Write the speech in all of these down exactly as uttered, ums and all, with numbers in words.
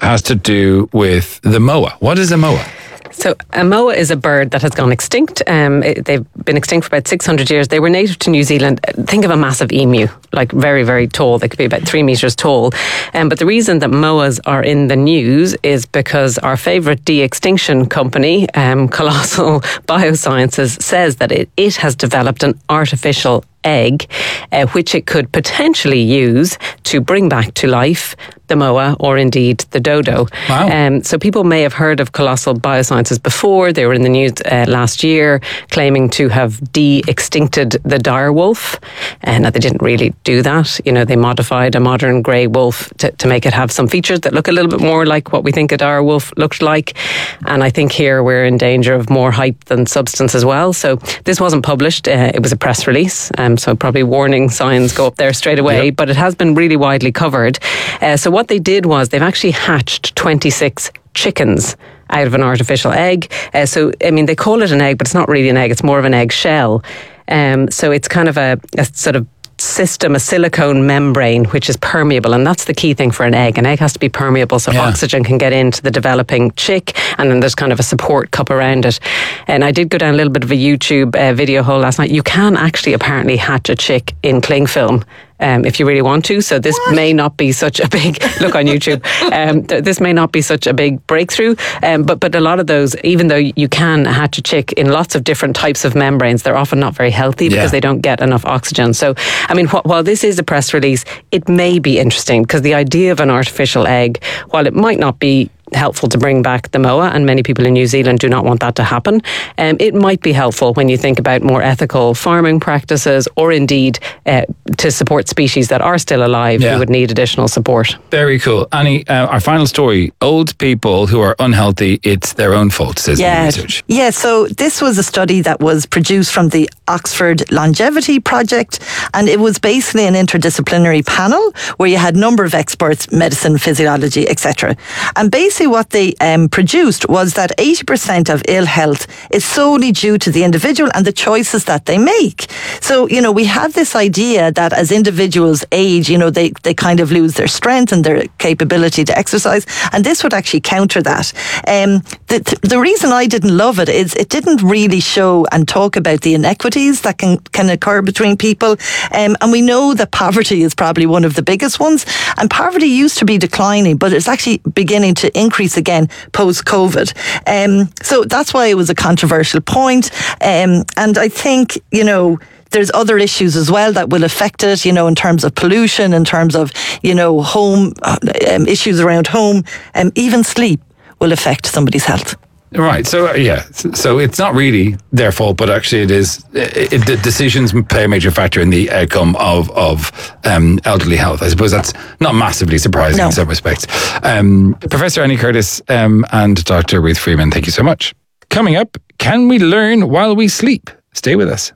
has to do with the moa. What is a moa? So a moa is a bird that has gone extinct. Um, it, they've been extinct for about six hundred years. They were native to New Zealand. Think of a massive emu, like very, very tall. They could be about three metres tall. Um, but the reason that moas are in the news is because our favourite de-extinction company, um, Colossal Biosciences, says that it, it has developed an artificial egg, uh, which it could potentially use to bring back to life the moa or indeed the dodo. Wow. Um, so people may have heard of Colossal Biosciences before. They were in the news uh, last year claiming to have de-extincted the dire wolf. And uh, they didn't really do that. You know, they modified a modern grey wolf to, to make it have some features that look a little bit more like what we think a dire wolf looked like. And I think here we're in danger of more hype than substance as well. So this wasn't published. Uh, it was a press release. Um, so probably warning signs go up there straight away. Yep. But it has been really widely covered. Uh, so what they did was they've actually hatched twenty-six chickens out of an artificial egg. Uh, so, I mean, they call it an egg, but it's not really an egg. It's more of an egg shell. Um, so it's kind of a, a sort of system, a silicone membrane, which is permeable. And that's the key thing for an egg. An egg has to be permeable so yeah. oxygen can get into the developing chick. And then there's kind of a support cup around it. And I did go down a little bit of a YouTube uh, video hole last night. You can actually apparently hatch a chick in cling film. Um, if you really want to. So this what? may not be such a big, look on YouTube, um, th- this may not be such a big breakthrough, um, but, but a lot of those, even though you can hatch a chick in lots of different types of membranes, they're often not very healthy because yeah. they don't get enough oxygen. So, I mean, wh- while this is a press release, it may be interesting because the idea of an artificial egg, while it might not be helpful to bring back the moa, and many people in New Zealand do not want that to happen. Um, it might be helpful when you think about more ethical farming practices, or indeed uh, to support species that are still alive yeah. who would need additional support. Very cool. Annie, uh, our final story, old people who are unhealthy, it's their own fault, says yeah. the research. Yeah, so this was a study that was produced from the Oxford Longevity Project, and it was basically an interdisciplinary panel where you had a number of experts, medicine, physiology, et cetera. And basically what they um, produced was that eighty percent of ill health is solely due to the individual and the choices that they make. So, you know, we have this idea that as individuals age, you know, they, they kind of lose their strength and their capability to exercise. And this would actually counter that. Um, the, the reason I didn't love it is it didn't really show and talk about the inequities that can, can occur between people. Um, and we know that poverty is probably one of the biggest ones. And poverty used to be declining, but it's actually beginning to increase again post-COVID. Um, so that's why it was a controversial point. Um, and I think, you know, there's other issues as well that will affect it, you know, in terms of pollution, in terms of, you know, home um, issues around home, and um, even sleep will affect somebody's health. Right. So, uh, yeah. So it's not really their fault, but actually it is. It, it, the decisions play a major factor in the outcome of, of um, elderly health. I suppose that's not massively surprising no. in some respects. Um, Professor Annie Curtis um, and Doctor Ruth Freeman, thank you so much. Coming up, can we learn while we sleep? Stay with us.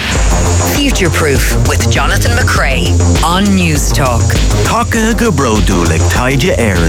Future Proof with Jonathan McCrae on News Talk. Taka Gabrodulik Taija Aaron.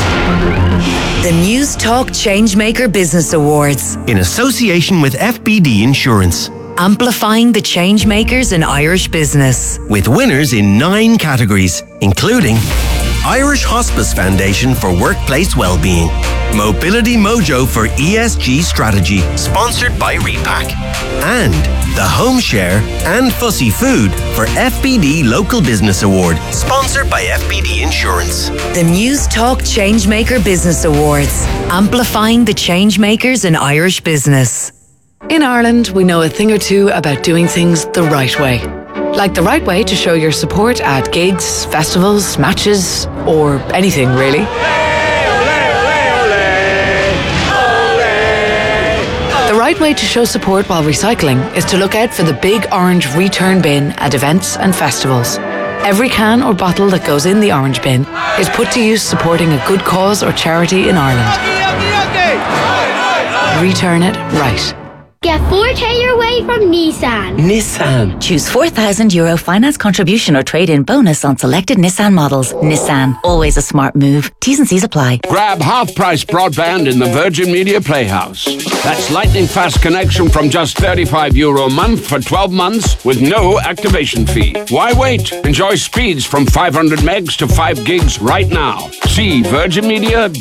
The News Talk Changemaker Business Awards. In association with F B D Insurance. Amplifying the changemakers in Irish business. With winners in nine categories, including Irish Hospice Foundation for Workplace Wellbeing, Mobility Mojo for E S G Strategy, sponsored by Repack, and the Home Share and Fussy Food for F B D Local Business Award, sponsored by F B D Insurance. The News Talk Changemaker Business Awards, amplifying the changemakers in Irish business. In Ireland, we know a thing or two about doing things the right way. Like the right way to show your support at gigs, festivals, matches, or anything really. The right way to show support while recycling is to look out for the big orange return bin at events and festivals. Every can or bottle that goes in the orange bin is put to use supporting a good cause or charity in Ireland. Return it right. Get four K your way from Nissan. Nissan. Choose four thousand euro finance contribution or trade-in bonus on selected Nissan models. Nissan. Always a smart move. T's and C's apply. Grab half-price broadband in the Virgin Media Playhouse. That's lightning-fast connection from just thirty-five euro a month for twelve months with no activation fee. Why wait? Enjoy speeds from five hundred megs to five gigs right now. See Virgin Media